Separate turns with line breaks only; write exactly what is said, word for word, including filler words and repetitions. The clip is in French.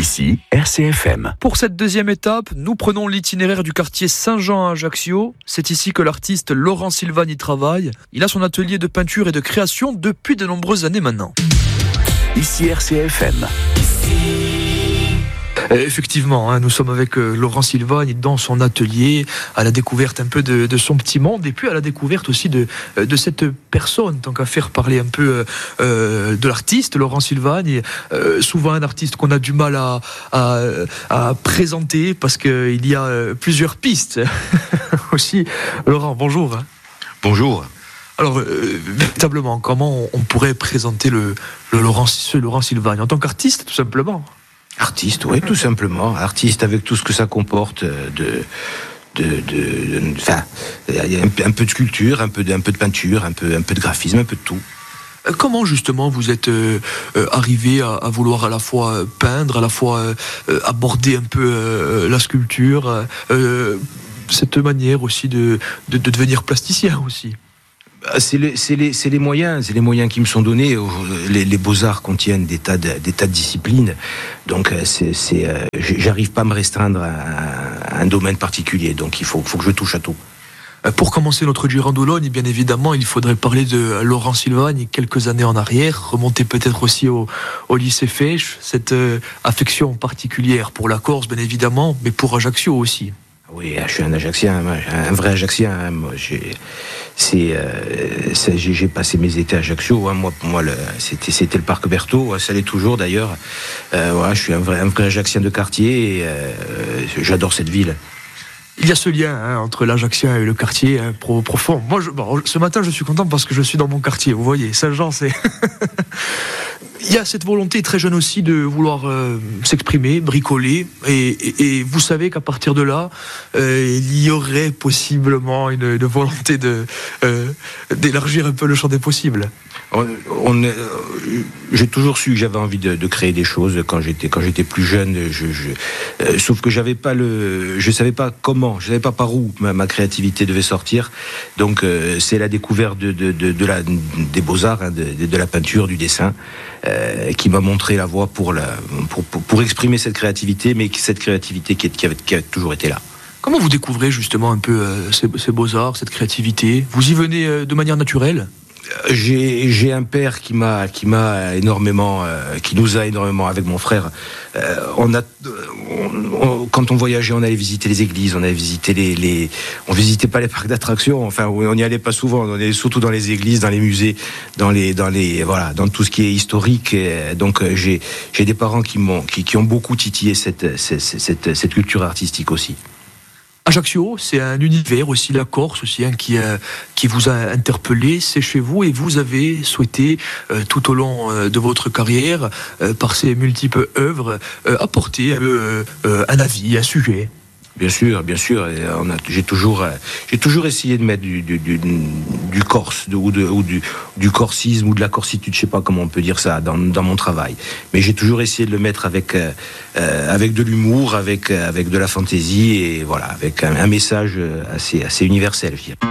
Ici, R C F M.
Pour cette deuxième étape, nous prenons l'itinéraire du quartier Saint-Jean à Ajaccio. C'est ici que l'artiste Laurent Silvagne y travaille. Il a son atelier de peinture et de création depuis de nombreuses années maintenant.
Ici, R C F M.
Effectivement, hein, nous sommes avec euh, Laurent Silvagne dans son atelier, à la découverte un peu de, de son petit monde, et puis à la découverte aussi de, de cette personne, tant qu'à faire parler un peu euh, de l'artiste, Laurent Silvagne, euh, souvent un artiste qu'on a du mal à, à, à présenter, parce qu'il y a euh, plusieurs pistes aussi. Laurent, bonjour.
Bonjour.
Alors, euh, véritablement, comment on, on pourrait présenter le, le Laurent, ce Laurent Silvagne en tant qu'artiste, tout simplement?
Artiste, oui, tout simplement. Artiste avec tout ce que ça comporte de... de, de, de enfin, il y a un, un peu de sculpture, un peu de, un peu de peinture, un peu, un peu de graphisme, un peu de tout.
Comment justement vous êtes euh, arrivé à, à vouloir à la fois peindre, à la fois euh, aborder un peu euh, la sculpture, euh, cette manière aussi de, de, de devenir plasticien aussi?
C'est les, c'est, les, c'est les moyens, c'est les moyens qui me sont donnés. Les, les beaux-arts contiennent des tas de, des tas de disciplines, donc c'est, c'est, euh, j'arrive pas à me restreindre à, à un domaine particulier. Donc il faut, faut que je touche à tout.
Pour commencer notre girandologne, bien évidemment, il faudrait parler de Laurent Silvagne quelques années en arrière, remonter peut-être aussi au, au lycée Fesch, cette euh, affection particulière pour la Corse, bien évidemment, mais pour Ajaccio aussi.
Oui, je suis un Ajaccien, un vrai Ajaccien. Moi, j'ai, c'est, euh, c'est, j'ai, j'ai passé mes étés à Ajaccio. Hein. Moi, pour moi, le, c'était, c'était le parc Berthaud. Ça l'est toujours d'ailleurs. Euh, voilà, je suis un vrai, un vrai Ajaccien de quartier. Et, euh, j'adore cette ville.
Il y a ce lien hein, entre l'Ajaccien et le quartier hein, pro, profond. Moi, je, bon, ce matin, je suis content parce que je suis dans mon quartier. Vous voyez, Saint-Jean, c'est. Il y a cette volonté très jeune aussi de vouloir euh, s'exprimer, bricoler, et, et, et vous savez qu'à partir de là, euh, il y aurait possiblement une, une volonté de, euh, d'élargir un peu le champ des possibles.
On, on, euh, j'ai toujours su que j'avais envie de, de créer des choses quand j'étais quand j'étais plus jeune. Je, je, euh, sauf que j'avais pas le, je savais pas comment, je savais pas par où ma, ma créativité devait sortir. Donc euh, c'est la découverte de, de, de, de la, des beaux-arts, hein, de, de la peinture, du dessin, euh, qui m'a montré la voie pour, la, pour, pour, pour exprimer cette créativité, mais cette créativité qui, est, qui, avait, qui a toujours été là.
Comment vous découvrez justement un peu euh, ces, ces beaux-arts, cette créativité? Vous y venez euh, de manière naturelle?
J'ai, j'ai un père qui m'a, qui m'a énormément, euh, qui nous a énormément avec mon frère. Euh, on a, on, on, quand on voyageait, on allait visiter les églises, on allait visiter les, les, on visitait pas les parcs d'attractions. Enfin, on n'y allait pas souvent. On allait surtout dans les églises, dans les musées, dans les, dans les, voilà, dans tout ce qui est historique. Et donc, j'ai, j'ai des parents qui m'ont, qui, qui ont beaucoup titillé cette, cette, cette, cette culture artistique aussi.
Ajaccio, c'est un univers aussi, la Corse aussi, hein, qui, euh, qui vous a interpellé, c'est chez vous, et vous avez souhaité, euh, tout au long euh, de votre carrière, euh, par ces multiples œuvres, euh, apporter euh, euh, un avis, un sujet.
Bien sûr, bien sûr. Et on a, j'ai toujours, j'ai toujours essayé de mettre du, du, du, du corse, de, ou, de, ou du, du corsisme ou de la corsitude, je sais pas comment on peut dire ça, dans, dans mon travail. Mais j'ai toujours essayé de le mettre avec, euh, avec de l'humour, avec, avec de la fantaisie et voilà, avec un, un message assez, assez universel, je dirais.